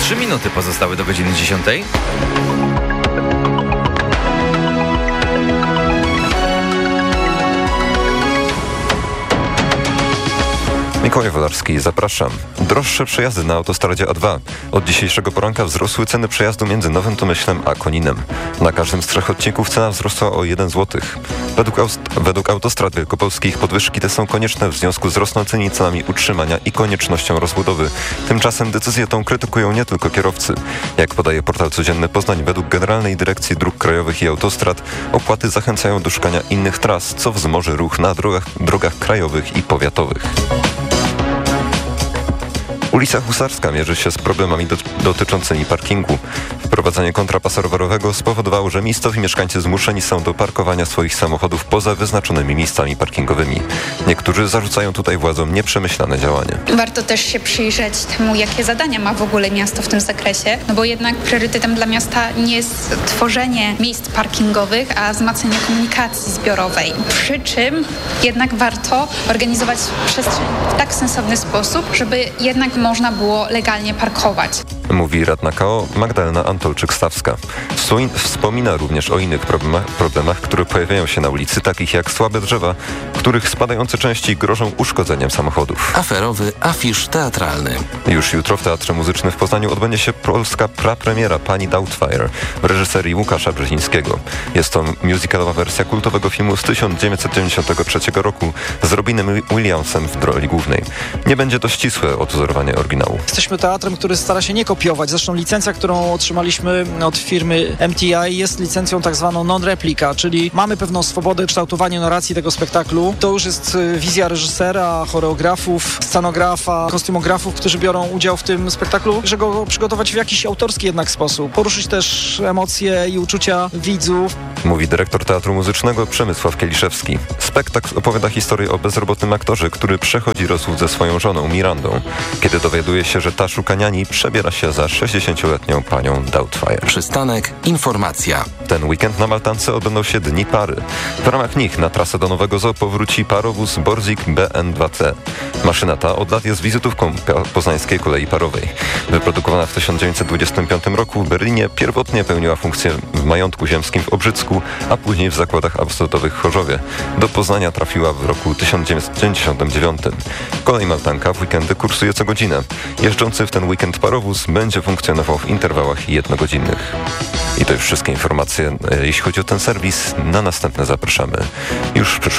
3 minuty pozostały do godziny 10. Mikołaj Wolarski, zapraszam. Droższe przejazdy na autostradzie A2. Od dzisiejszego poranka wzrosły ceny przejazdu między Nowym Tomyślem a Koninem. Na każdym z 3 odcinków cena wzrosła o 1 zł. Według Autostrad Wielkopolskich podwyżki te są konieczne w związku z rosnącymi cenami utrzymania i koniecznością rozbudowy. Tymczasem decyzję tą krytykują nie tylko kierowcy. Jak podaje portal Codzienny Poznań, według Generalnej Dyrekcji Dróg Krajowych i Autostrad opłaty zachęcają do szukania innych tras, co wzmoży ruch na drogach krajowych i powiatowych. Ulica Husarska mierzy się z problemami dotyczącymi parkingu. Wprowadzenie kontrapasa rowerowego spowodowało, że miejscowi mieszkańcy zmuszeni są do parkowania swoich samochodów poza wyznaczonymi miejscami parkingowymi. Niektórzy zarzucają tutaj władzom nieprzemyślane działanie. Warto też się przyjrzeć temu, jakie zadania ma w ogóle miasto w tym zakresie, no bo jednak priorytetem dla miasta nie jest tworzenie miejsc parkingowych, a wzmacnianie komunikacji zbiorowej. Przy czym jednak warto organizować przestrzeń w tak sensowny sposób, żeby jednak można było legalnie parkować. Mówi radna KO Magdalena Antolczyk-Stawska. Wspomina również o innych problemach, które pojawiają się na ulicy, takich jak słabe drzewa, których spadające części grożą uszkodzeniem samochodów. Aferowy afisz teatralny. Już jutro w Teatrze Muzycznym w Poznaniu odbędzie się polska prapremiera Pani Doubtfire w reżyserii Łukasza Brzezińskiego. Jest to musicalowa wersja kultowego filmu z 1993 roku z Robinem Williamsem w roli głównej. Nie będzie to ścisłe odwzorowanie oryginału. Jesteśmy teatrem, który stara się nie kopiować. Zresztą licencja, którą otrzymaliśmy od firmy MTI jest licencją tak zwaną non-replika, czyli mamy pewną swobodę w kształtowaniu narracji tego spektaklu. To już jest wizja reżysera, choreografów, scenografa, kostiumografów, którzy biorą udział w tym spektaklu, że go przygotować w jakiś autorski jednak sposób. Poruszyć też emocje i uczucia widzów. Mówi dyrektor Teatru Muzycznego Przemysław Kieliszewski. Spektakl opowiada historię o bezrobotnym aktorze, który przechodzi rozwód ze swoją żoną Mirandą, kiedy dowiaduje się, że ta szukaniani przebiera się za 60-letnią panią Doubtfire. Przystanek informacja. Ten weekend na Maltance odbędą się Dni Pary. W ramach nich na trasę do Nowego Zoo powróci parowóz Borzik BN2C. Maszyna ta od lat jest wizytówką poznańskiej kolei parowej. Wyprodukowana w 1925 roku w Berlinie, pierwotnie pełniła funkcję w majątku ziemskim w Obrzycku, a później w zakładach absolutowych w Chorzowie. Do Poznania trafiła w roku 1999. Kolej Maltanka w weekendy kursuje co godzinę. Jeżdżący w ten weekend parowóz będzie funkcjonował w interwałach jednogodzinnych. I to już wszystkie informacje, jeśli chodzi o ten serwis. Na następne zapraszamy już w przyszłym